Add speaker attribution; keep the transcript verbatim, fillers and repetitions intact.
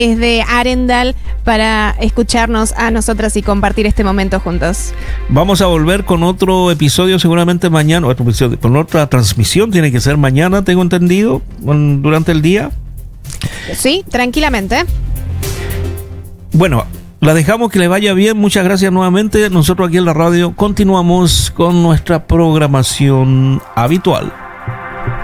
Speaker 1: desde Arendal para escucharnos a nosotras y compartir este momento juntos.
Speaker 2: Vamos a volver con otro episodio seguramente mañana, otro episodio, con otra transmisión, tiene que ser mañana, tengo entendido, durante el día.
Speaker 1: Sí, tranquilamente.
Speaker 2: Bueno, la dejamos, que le vaya bien, muchas gracias nuevamente. Nosotros aquí en la radio continuamos con nuestra programación habitual.